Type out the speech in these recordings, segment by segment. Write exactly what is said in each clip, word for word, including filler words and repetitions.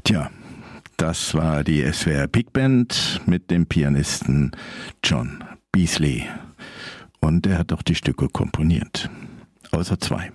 Tja, das war die S W R Big Band mit dem Pianisten John Beasley. Und er hat auch die Stücke komponiert. Außer zwei.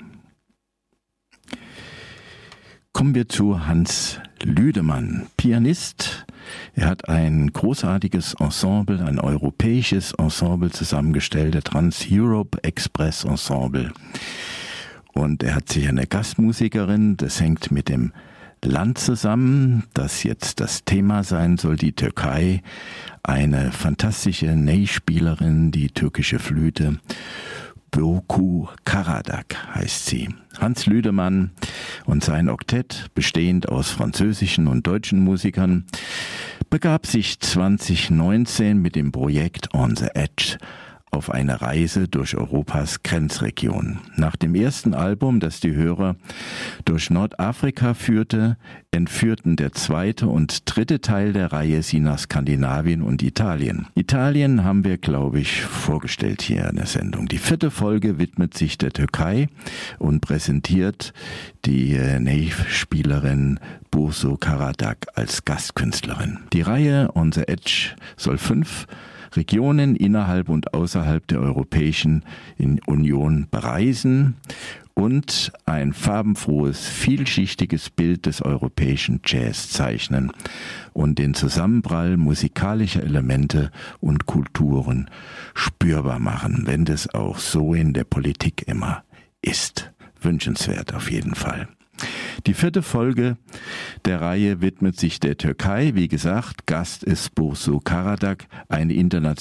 Kommen wir zu Hans Lüdemann, Pianist. Er hat ein großartiges Ensemble, ein europäisches Ensemble zusammengestellt, der Trans-Europe Express Ensemble. Und er hat sich eine Gastmusikerin, das hängt mit dem Land zusammen, das jetzt das Thema sein soll, die Türkei. Eine fantastische Ney-Spielerin, die türkische Flöte. Burcu Karadak heißt sie. Hans Lüdemann und sein Oktett, bestehend aus französischen und deutschen Musikern, begab sich zwanzig neunzehn mit dem Projekt On the Edge auf eine Reise durch Europas Grenzregion. Nach dem ersten Album, das die Hörer durch Nordafrika führte, entführten der zweite und dritte Teil der Reihe sie nach Skandinavien und Italien. Italien haben wir, glaube ich, vorgestellt hier in der Sendung. Die vierte Folge widmet sich der Türkei und präsentiert die Ney-Spielerin Burcu Karadak als Gastkünstlerin. Die Reihe On the Edge soll fünf Regionen innerhalb und außerhalb der Europäischen Union bereisen und ein farbenfrohes, vielschichtiges Bild des europäischen Jazz zeichnen und den Zusammenprall musikalischer Elemente und Kulturen spürbar machen, wenn das auch so in der Politik immer ist. Wünschenswert auf jeden Fall. Die vierte Folge der Reihe widmet sich der Türkei. Wie gesagt, Gast ist Burcu Karadak, eine internationale